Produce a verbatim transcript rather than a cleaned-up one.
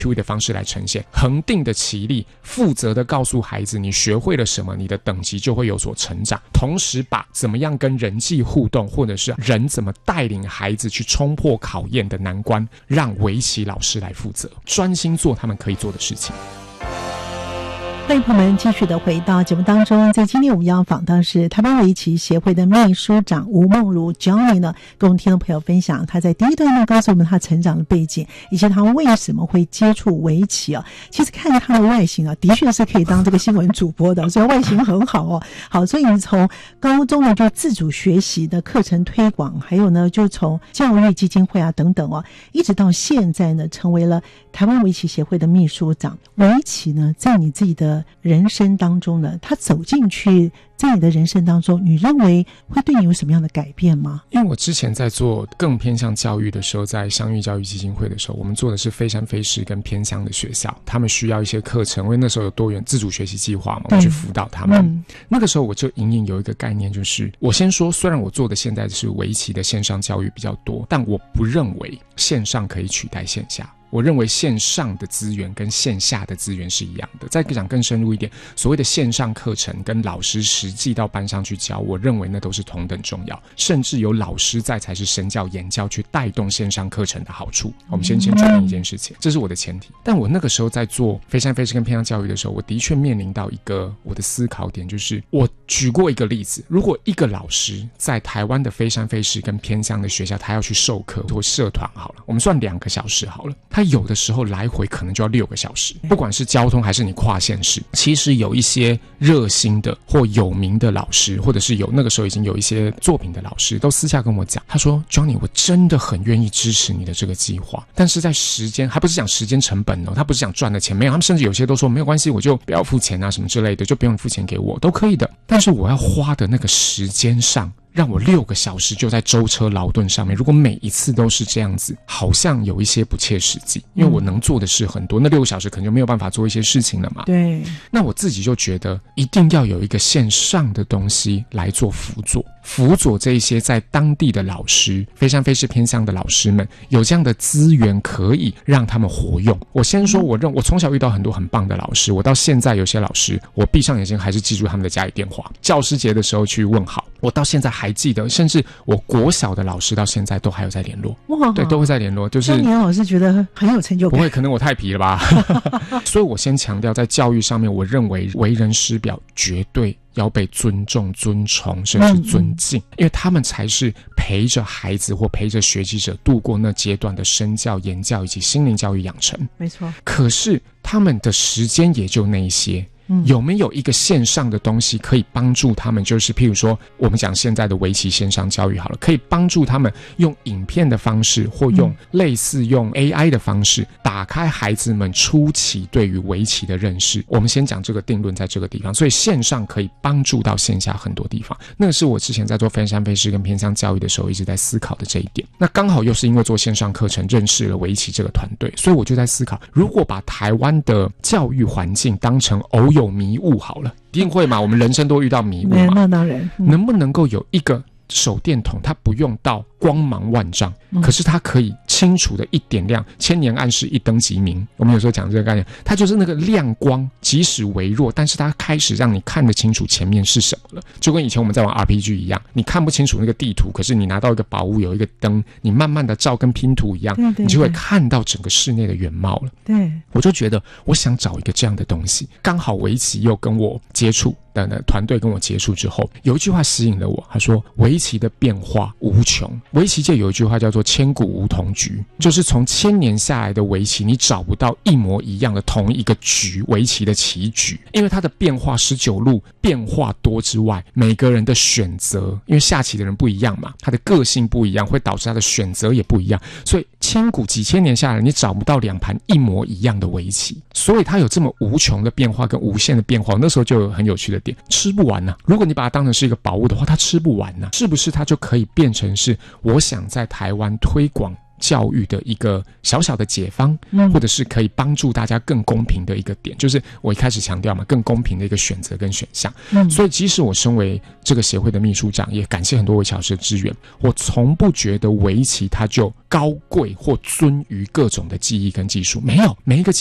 Q E 的方式来呈现，恒定的期力，负责的告诉孩子你学会了什么，你的等级就会有所成长，同时把怎么样跟人际互动，或者是人怎么带领孩子去冲破考验的难关，让围棋老师来负责，专心做他们可以做的事情。 欢迎朋友们继续的回到节目当中，在今天我们要访到是台湾围棋协会的秘书长吴梦如 Johnny 呢，跟我们听众朋友分享他在第一段呢告诉我们他成长的背景，以及他为什么会接触围棋啊。其实看他的外形啊，的确是可以当这个新闻主播的，所以外形很好哦。好，所以你从高中呢就自主学习的课程推广，还有呢就从教育基金会啊等等哦，一直到现在呢成为了台湾围棋协会的秘书长。围棋呢在你自己的人生当中呢，他走进去，在你的人生当中，你认为会对你有什么样的改变吗？ 因为我之前在做更偏向教育的时候，在乡域教育基金会的时候，我们做的是非山非市跟偏乡的学校，他们需要一些课程，因为那时候有多元自主学习计划嘛，我去辅导他们、嗯、那个时候我就隐隐有一个概念，就是我先说，虽然我做的现在是围棋的线上教育比较多，但我不认为线上可以取代线下，我认为线上的资源跟线下的资源是一样的。再讲更深入一点，所谓的线上课程跟老师实际到班上去教，我认为那都是同等重要，甚至有老师在才是身教言教去带动线上课程的好处。我们先先确定一件事情，这是我的前提。但我那个时候在做非山非市跟偏向教育的时候，我的确面临到一个我的思考点，就是我举过一个例子，如果一个老师在台湾的非山非市跟偏乡的学校，他要去授课或社团好了，我们算两个小时好了，他有的时候来回可能就要六个小时，不管是交通还是你跨县市。其实有一些热心的或有名的老师，或者是有那个时候已经有一些作品的老师，都私下跟我讲，他说 Johnny 我真的很愿意支持你的这个计划，但是在时间，还不是讲时间成本哦，他不是讲赚的钱，没有，他们甚至有些都说没有关系，我就不要付钱啊什么之类的，就不用付钱给我都可以的，但是我要花的那个时间上，让我六个小时就在舟车劳顿上面，如果每一次都是这样子，好像有一些不切实际，因为我能做的事很多，那六个小时可能就没有办法做一些事情了嘛。 对， 那我自己就觉得一定要有一个线上的东西来做辅佐，辅佐这一些在当地的老师，非山非市偏乡的老师们，有这样的资源可以让他们活用。我先说，我认我从小遇到很多很棒的老师，我到现在有些老师，我闭上眼睛还是记住他们的家里电话，教师节的时候去问好，我到现在还记得，甚至我国小的老师到现在都还有在联络。哇，对，都会在联络，就是当年老师觉得很有成就感。 不会，可能我太皮了吧。所以我先强调，在教育上面，我认为为人师表绝对要被尊重、尊崇，甚至尊敬、嗯、因为他们才是陪着孩子或陪着学习者度过那阶段的身教、言教以及心灵教育养成。 没错。 可是他们的时间也就那一些，有没有一个线上的东西可以帮助他们，就是譬如说我们讲现在的围棋线上教育好了，可以帮助他们用影片的方式或用类似用 A I 的方式打开孩子们初期对于围棋的认识。我们先讲这个定论在这个地方，所以线上可以帮助到线下很多地方，那个是我之前在做非山非市跟偏乡教育的时候一直在思考的这一点。那刚好又是因为做线上课程认识了围棋这个团队，所以我就在思考，如果把台湾的教育环境当成偶有迷雾好了，一定会嘛，我们人生都遇到迷雾嘛， 那当然、 嗯、能不能够有一个手电筒，它不用到光芒万丈、嗯、可是它可以清楚的一点亮，千年暗示一灯即明。我们有时候讲这个概念，它就是那个亮光，即使微弱，但是它开始让你看得清楚前面是什么了。就跟以前我们在玩 R P G 一样，你看不清楚那个地图，可是你拿到一个宝物，有一个灯，你慢慢的照跟拼图一样，对对对，你就会看到整个室内的原貌了。 对， 我就觉得我想找一个这样的东西，刚好围棋又跟我接触的团队跟我接触之后，有一句话吸引了我，他说围棋的变化无穷。围棋界有一句话叫做千古无同局，就是从千年下来的围棋，你找不到一模一样的同一个局，围棋的棋局，因为它的变化十九路变化多之外，每个人的选择，因为下棋的人不一样嘛，他的个性不一样，会导致他的选择也不一样，所以千古几千年下来，你找不到两盘一模一样的围棋，所以它有这么无穷的变化跟无限的变化。那时候就有很有趣的点，吃不完啊，如果你把它当成是一个宝物的话，它吃不完啊，是不是它就可以变成是我想在台湾推广教育的一个小小的解方，或者是可以帮助大家更公平的一个点，就是我一开始强调嘛，更公平的一个选择跟选项。所以即使我身为这个协会的秘书长，也感谢很多围棋老师的支援，我从不觉得围棋它就高贵或尊于各种的技艺跟技术，没有，每一个